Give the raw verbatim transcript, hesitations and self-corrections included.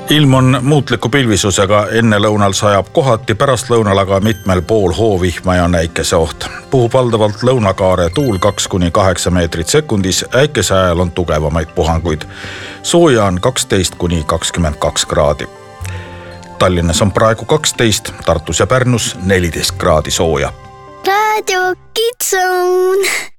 Ilm on muutliku pilvisusega, enne lõunal sajab kohati, pärast lõunal aga mitmel pool hoovihma ja näikese oht. Puhub valdavalt lõunakaare tuul kaks kuni kaheksa meetrit sekundis, äikese ajal on tugevamaid puhanguid. Sooja on kaksteist kuni kakskümmend kaks kraadi. Tallinnas on praegu kaksteist, Tartus ja Pärnus neliteist kraadi sooja. Raadio Kidson.